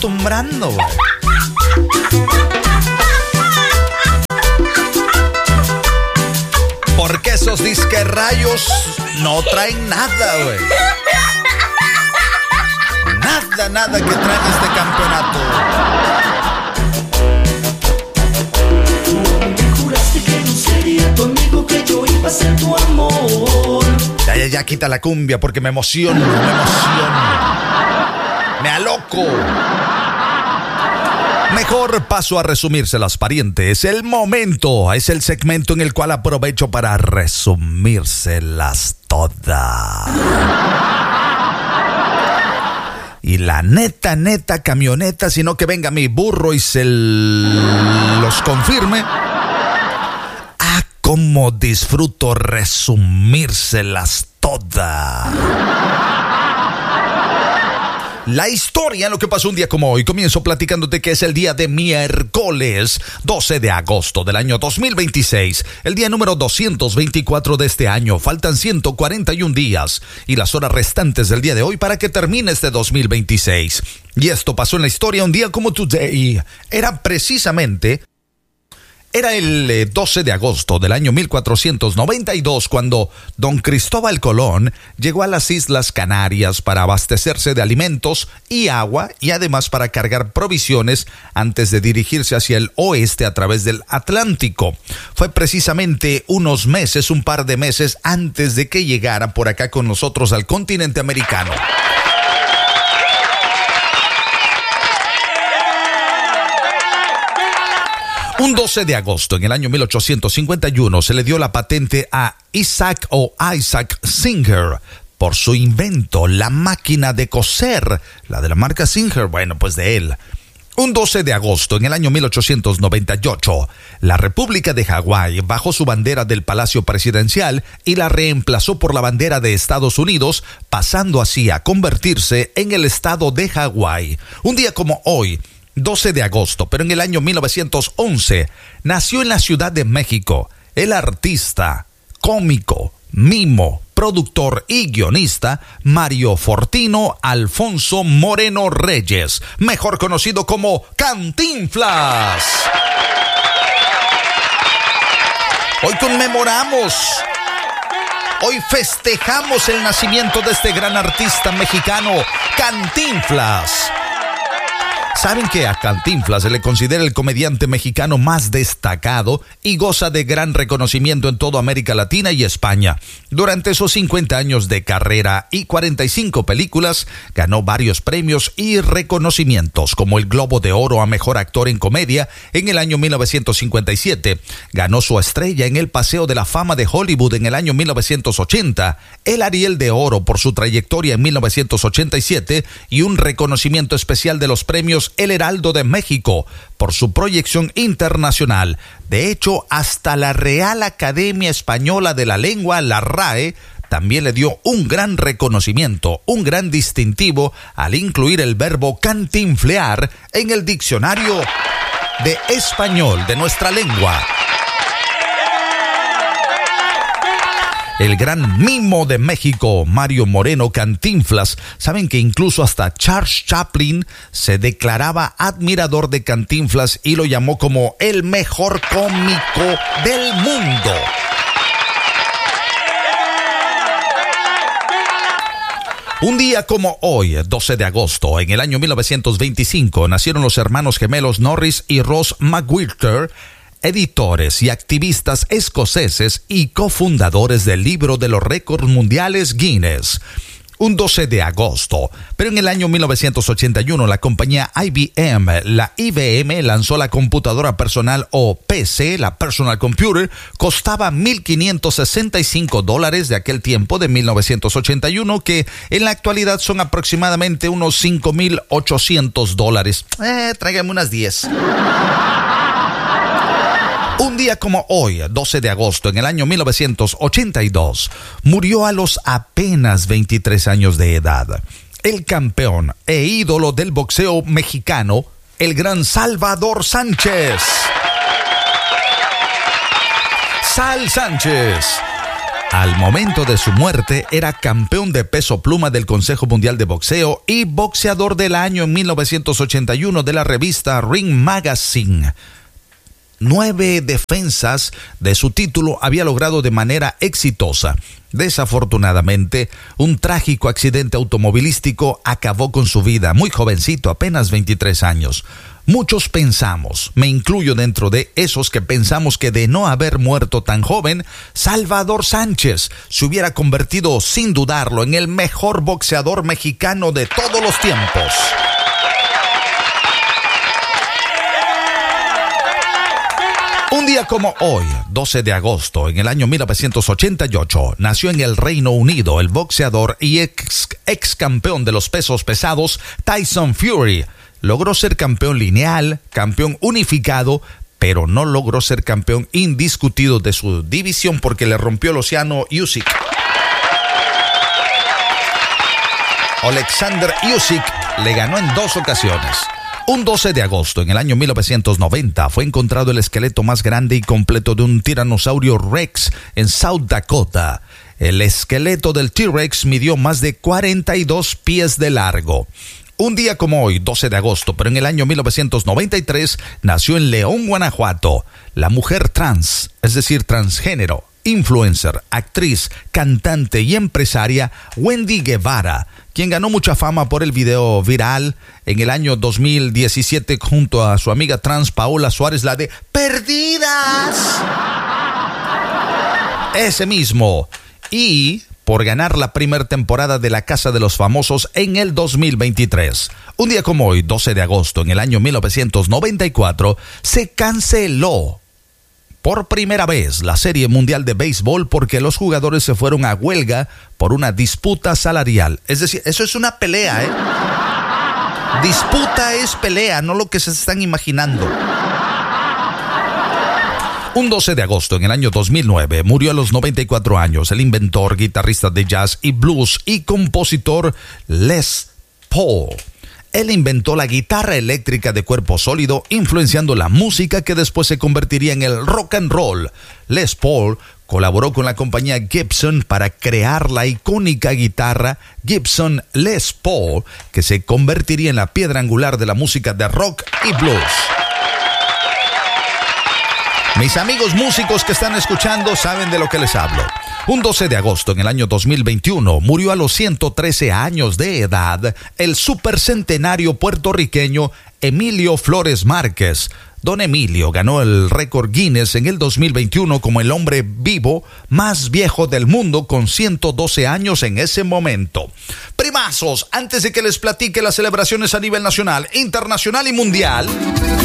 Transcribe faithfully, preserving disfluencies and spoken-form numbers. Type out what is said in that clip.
acostumbrando, güey. Porque esos disque rayos no traen nada, güey. Nada, nada que traen este campeonato. Me juraste que no sería tu amigo, que yo iba a ser tu amor. Ya, ya, ya, quita la cumbia porque me emociono, me emociono. Me aloco. Mejor paso a resumírselas, parientes. El momento es el segmento en el cual aprovecho para resumírselas todas. Y la neta, neta camioneta, sino que venga mi burro y se los confirme. Ah, cómo disfruto resumírselas todas. La historia, lo que pasó un día como hoy, comienzo platicándote que es el día de miércoles doce de agosto del año dos mil veintiséis, el día número doscientos veinticuatro de este año. Faltan ciento cuarenta y un días y las horas restantes del día de hoy para que termine este dos mil veintiséis. Y esto pasó en la historia un día como today. Era precisamente... Era el doce de agosto del año mil cuatrocientos noventa y dos cuando don Cristóbal Colón llegó a las Islas Canarias para abastecerse de alimentos y agua y además para cargar provisiones antes de dirigirse hacia el oeste a través del Atlántico. Fue precisamente unos meses, un par de meses antes de que llegara por acá con nosotros al continente americano. Un doce de agosto en el año mil ochocientos cincuenta y uno se le dio la patente a Isaac o Isaac Singer por su invento, la máquina de coser, la de la marca Singer, bueno, pues de él. Un doce de agosto en el año mil ochocientos noventa y ocho, la República de Hawái bajó su bandera del Palacio Presidencial y la reemplazó por la bandera de Estados Unidos, pasando así a convertirse en el estado de Hawái. Un día como hoy, doce de agosto, pero en el año mil novecientos once, nació en la Ciudad de México el artista, cómico, mimo, productor y guionista Mario Fortino Alfonso Moreno Reyes, mejor conocido como Cantinflas. Hoy conmemoramos, hoy festejamos el nacimiento de este gran artista mexicano, Cantinflas. ¿Saben que a Cantinflas se le considera el comediante mexicano más destacado y goza de gran reconocimiento en toda América Latina y España? Durante esos cincuenta años de carrera y cuarenta y cinco películas, ganó varios premios y reconocimientos, como el Globo de Oro a Mejor Actor en Comedia en el año mil novecientos cincuenta y siete. Ganó su estrella en el Paseo de la Fama de Hollywood en el año mil novecientos ochenta, el Ariel de Oro por su trayectoria en mil novecientos ochenta y siete y un reconocimiento especial de los premios El Heraldo de México por su proyección internacional. De hecho, hasta la Real Academia Española de la Lengua, la R A E, también le dio un gran reconocimiento, un gran distintivo al incluir el verbo cantinflear en el diccionario de español de nuestra lengua. El gran mimo de México, Mario Moreno Cantinflas. Saben que incluso hasta Charles Chaplin se declaraba admirador de Cantinflas y lo llamó como el mejor cómico del mundo. Un día como hoy, doce de agosto, en el año mil novecientos veinticinco, nacieron los hermanos gemelos Norris y Ross McWhirter, editores y activistas escoceses y cofundadores del libro de los récords mundiales Guinness. Un doce de agosto, pero en el año mil novecientos ochenta y uno la compañía I B M, la I B M, lanzó la computadora personal o P C, la Personal Computer, costaba mil quinientos sesenta y cinco dólares de aquel tiempo de mil novecientos ochenta y uno, que en la actualidad son aproximadamente unos cinco mil ochocientos dólares. Eh, tráigame unas diez. Un día como hoy, doce de agosto, en el año mil novecientos ochenta y dos, murió a los apenas veintitrés años de edad el campeón e ídolo del boxeo mexicano, el gran Salvador Sánchez. Sal Sánchez. Al momento de su muerte, era campeón de peso pluma del Consejo Mundial de Boxeo y boxeador del año en mil novecientos ochenta y uno de la revista Ring Magazine. Nueve defensas de su título había logrado de manera exitosa. Desafortunadamente, un trágico accidente automovilístico acabó con su vida, muy jovencito, apenas veintitrés años. Muchos pensamos, me incluyo dentro de esos que pensamos que de no haber muerto tan joven, Salvador Sánchez se hubiera convertido sin dudarlo en el mejor boxeador mexicano de todos los tiempos. Un día como hoy, doce de agosto, en el año mil novecientos ochenta y ocho, nació en el Reino Unido el boxeador y ex, ex campeón de los pesos pesados Tyson Fury. Logró ser campeón lineal, campeón unificado, pero no logró ser campeón indiscutido de su división porque le rompió el océano Usyk. Alexander Usyk le ganó en dos ocasiones. Un doce de agosto, en el año mil novecientos noventa, fue encontrado el esqueleto más grande y completo de un tiranosaurio Rex en South Dakota. El esqueleto del T-Rex midió más de cuarenta y dos pies de largo. Un día como hoy, doce de agosto, pero en el año mil novecientos noventa y tres, nació en León, Guanajuato, la mujer trans, es decir, transgénero, influencer, actriz, cantante y empresaria Wendy Guevara, quien ganó mucha fama por el video viral en el año dos mil diecisiete junto a su amiga trans Paola Suárez, la de Perdidas. Ese mismo. Y por ganar la primera temporada de La Casa de los Famosos en el dos mil veintitrés. Un día como hoy, doce de agosto, en el año mil novecientos noventa y cuatro, se canceló por primera vez la Serie Mundial de Béisbol porque los jugadores se fueron a huelga por una disputa salarial. Es decir, eso es una pelea, ¿eh? Disputa es pelea, no lo que se están imaginando. Un doce de agosto, en el año dos mil nueve, murió a los noventa y cuatro años el inventor, guitarrista de jazz y blues y compositor Les Paul. Él inventó la guitarra eléctrica de cuerpo sólido, influenciando la música que después se convertiría en el rock and roll. Les Paul colaboró con la compañía Gibson para crear la icónica guitarra Gibson Les Paul, que se convertiría en la piedra angular de la música de rock y blues. Mis amigos músicos que están escuchando saben de lo que les hablo. Un doce de agosto en el año dos mil veintiuno murió a los ciento trece años de edad el supercentenario puertorriqueño Emilio Flores Márquez. Don Emilio ganó el récord Guinness en el dos mil veintiuno como el hombre vivo más viejo del mundo con ciento doce años en ese momento. Primazos, antes de que les platique las celebraciones a nivel nacional, internacional y mundial,